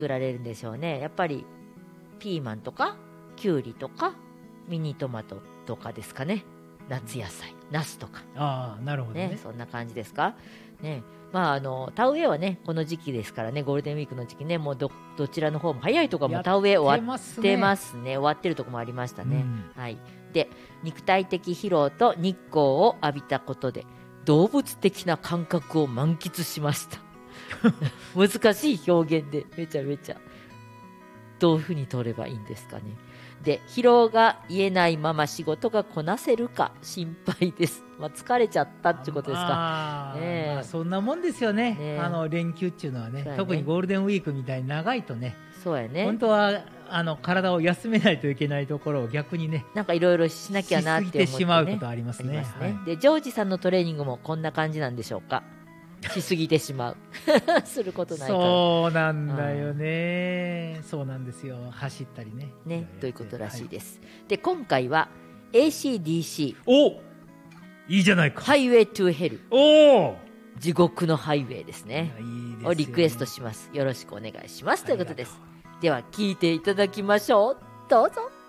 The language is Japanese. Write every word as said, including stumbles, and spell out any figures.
作られるんでしょうね。やっぱりピーマンとかきゅうりとかミニトマトとかですかね。夏野菜、ナスとか。 ああ、なるほどね。 ね、そんな感じですか。ね、まああの田植えはねこの時期ですからね、ゴールデンウィークの時期ね、もう ど, どちらの方も早いところも田植え終わってますね。終わってるところもありましたね。うん、はい。で、肉体的疲労と日光を浴びたことで動物的な感覚を満喫しました。難しい表現でめちゃめちゃどういうふうに取ればいいんですかね。で、疲労が癒えないまま仕事がこなせるか心配です。まあ、疲れちゃったってことですか。 あ、 ね、 まあ、そんなもんですよ ね, ねあの連休っていうのは ね, ね特にゴールデンウィークみたいに長いとね、 そうやね、 本当はあの体を休めないといけないところを逆にね、 なんかいろいろしなきゃなって思って、ね、 しすぎてしまうことありますね。 ありますね、 はい、 でジョージさんのトレーニングもこんな感じなんでしょうか。しすぎてしまうすることないから。 そうなんだよね、うん、そうなんですよ。走ったりねねということらしいです、はい、で今回は エーシーディーシーおいいじゃないか、 ハイウェイトゥヘル、 お地獄のハイウェイですね、 いいですよね、 をリクエストします。よろしくお願いしますということです。では聞いていただきましょう。どうぞ。